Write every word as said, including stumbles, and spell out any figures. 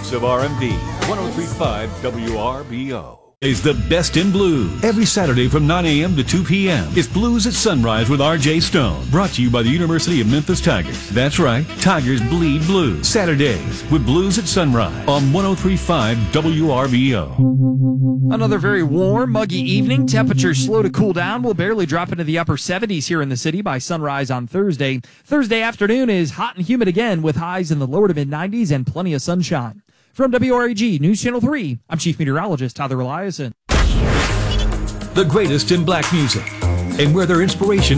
voice of R and B, one oh three point five W R B O. Is the best in blues. Every Saturday from nine a.m. to two p.m. It's Blues at Sunrise with R J Stone. Brought to you by the University of Memphis Tigers. That's right, Tigers bleed blues. Saturdays with Blues at Sunrise on one oh three point five W R B O. Another very warm, muggy evening. Temperatures slow to cool down. We'll barely drop into the upper seventies here in the city by sunrise on Thursday. Thursday afternoon is hot and humid again with highs in the lower to mid nineties and plenty of sunshine. From W R A G News Channel three, I'm Chief Meteorologist Tyler Eliason. The greatest in black music, and where their inspiration